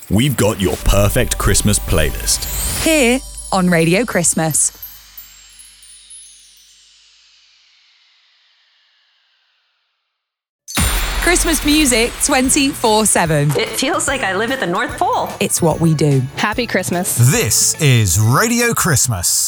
we've got your perfect Christmas playlist. Here on Radio Christmas. Christmas music 24/7. It feels like I live at the North Pole. It's what we do. Happy Christmas. This is Radio Christmas.